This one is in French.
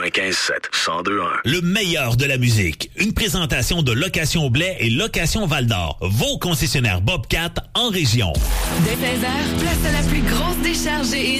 95.7, 102.1. Le meilleur de la musique. Une présentation de Location Blais et Location Val-d'Or. Vos concessionnaires Bobcat en région. Dès 16h, place à la plus grosse décharge et